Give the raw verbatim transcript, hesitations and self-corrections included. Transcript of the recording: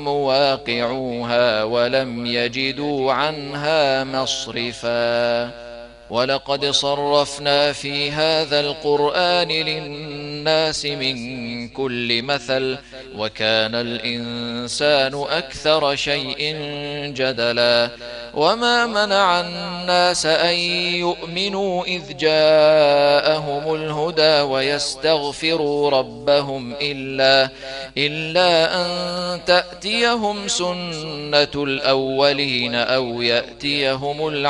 واقعوها ولم يجدوا عنها مصرفا. ولقد صرفنا في هذا القرآن للناس من كل مثل وكان الإنسان أكثر شيء جدلا. وما منع الناس أن يؤمنوا إذ جاءهم الهدى ويستغفروا ربهم إلا, إلا أن تأتيهم سنة الأولين أو يأتيهم العذاب